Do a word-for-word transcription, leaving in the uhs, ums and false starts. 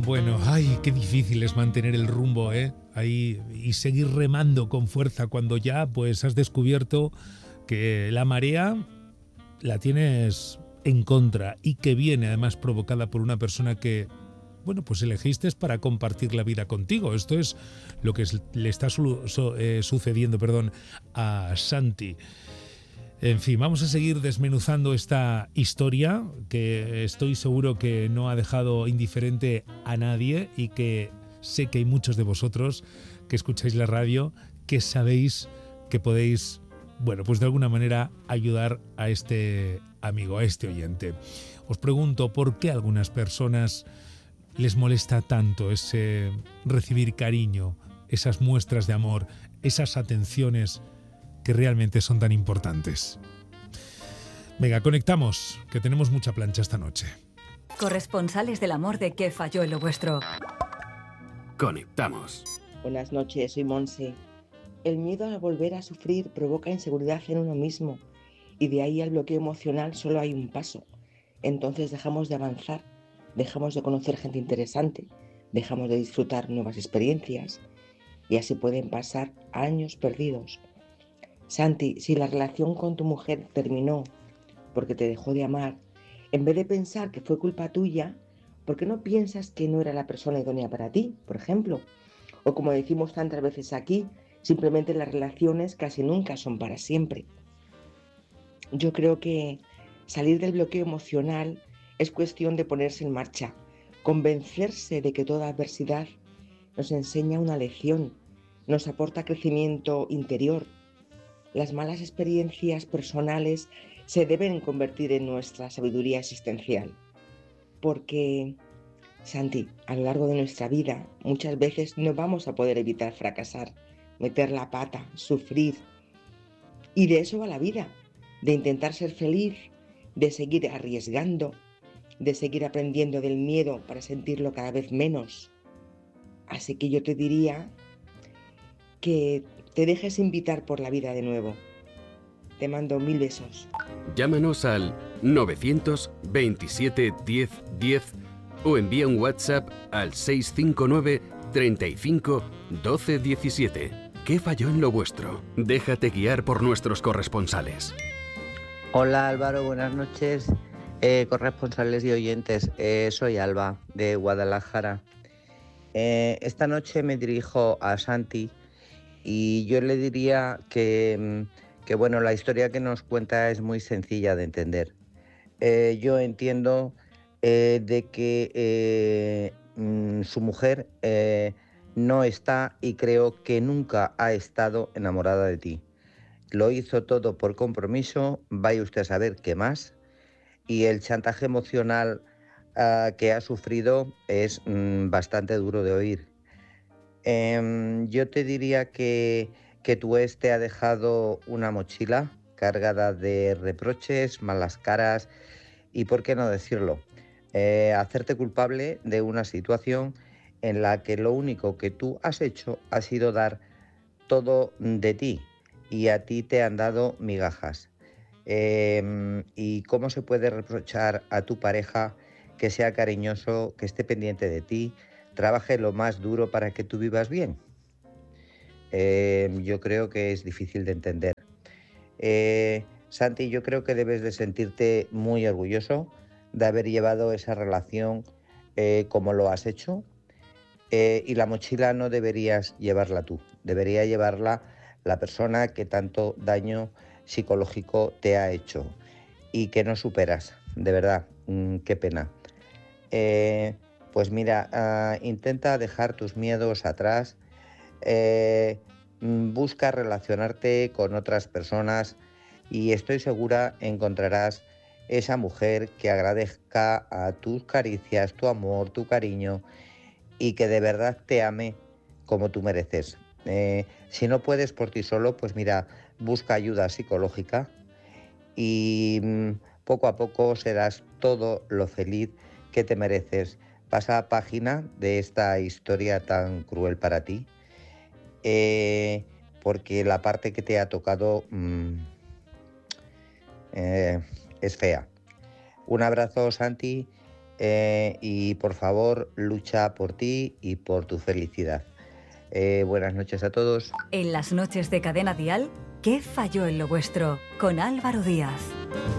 Bueno, ay, qué difícil es mantener el rumbo, ¿eh? Ahí y seguir remando con fuerza cuando ya pues has descubierto que la marea la tienes en contra y que viene además provocada por una persona que, bueno, pues elegiste para compartir la vida contigo. Esto es lo que es, le está su, su, eh, sucediendo, perdón, a Santi. En fin, vamos a seguir desmenuzando esta historia que estoy seguro que no ha dejado indiferente a nadie y que sé que hay muchos de vosotros que escucháis la radio que sabéis que podéis, bueno, pues de alguna manera ayudar a este amigo, a este oyente. Os pregunto, ¿por qué a algunas personas les molesta tanto ese recibir cariño, esas muestras de amor, esas atenciones que realmente son tan importantes? Venga, conectamos, que tenemos mucha plancha esta noche. Corresponsales del amor de ¿Qué falló en lo vuestro? Conectamos. Buenas noches, soy Monse. El miedo a volver a sufrir provoca inseguridad en uno mismo y de ahí al bloqueo emocional solo hay un paso. Entonces dejamos de avanzar, dejamos de conocer gente interesante, dejamos de disfrutar nuevas experiencias y así pueden pasar años perdidos. Santi, si la relación con tu mujer terminó porque te dejó de amar, en vez de pensar que fue culpa tuya, ¿por qué no piensas que no era la persona idónea para ti, por ejemplo? O como decimos tantas veces aquí, simplemente las relaciones casi nunca son para siempre. Yo creo que salir del bloqueo emocional es cuestión de ponerse en marcha, convencerse de que toda adversidad nos enseña una lección, nos aporta crecimiento interior. Las malas experiencias personales se deben convertir en nuestra sabiduría existencial. Porque, Santi, a lo largo de nuestra vida muchas veces no vamos a poder evitar fracasar, meter la pata, sufrir. Y de eso va la vida, de intentar ser feliz, de seguir arriesgando, de seguir aprendiendo del miedo para sentirlo cada vez menos. Así que yo te diría que te dejes invitar por la vida de nuevo. Te mando mil besos. Llámanos al novecientos veintisiete diez diez o envía un WhatsApp al seis cinco nueve treinta y cinco doce diecisiete. ¿Qué falló en lo vuestro? Déjate guiar por nuestros corresponsales. Hola Álvaro, buenas noches. Eh, corresponsales y oyentes, eh, soy Alba de Guadalajara. Eh, esta noche me dirijo a Santi y yo le diría que, que bueno, la historia que nos cuenta es muy sencilla de entender. Eh, yo entiendo eh, de que eh, mm, su mujer eh, no está y creo que nunca ha estado enamorada de ti. Lo hizo todo por compromiso, vaya usted a saber qué más, y el chantaje emocional uh, que ha sufrido es mm, bastante duro de oír. Eh, yo te diría que, que tu ex te ha dejado una mochila cargada de reproches, malas caras y, por qué no decirlo, eh, hacerte culpable de una situación en la que lo único que tú has hecho ha sido dar todo de ti y a ti te han dado migajas. Eh, ¿Y cómo se puede reprochar a tu pareja que sea cariñoso, que esté pendiente de ti, trabaje lo más duro para que tú vivas bien? Eh, yo creo que es difícil de entender. Eh, Santi, yo creo que debes de sentirte muy orgulloso de haber llevado esa relación eh, como lo has hecho. Eh, y la mochila no deberías llevarla tú, debería llevarla la persona que tanto daño psicológico te ha hecho y que no superas, de verdad, mmm, qué pena. Eh, pues mira, uh, intenta dejar tus miedos atrás, eh, busca relacionarte con otras personas y estoy segura encontrarás esa mujer que agradezca a tus caricias, tu amor, tu cariño y que de verdad te ame como tú mereces. Eh, si no puedes por ti solo, pues mira, busca ayuda psicológica y mmm, poco a poco serás todo lo feliz que te mereces. Pasa a página de esta historia tan cruel para ti, eh, porque la parte que te ha tocado mmm, eh, es fea. Un abrazo, Santi, eh, y por favor lucha por ti y por tu felicidad. Eh, buenas noches a todos. En las noches de Cadena Dial, ¿qué falló en lo vuestro? Con Álvaro Díaz.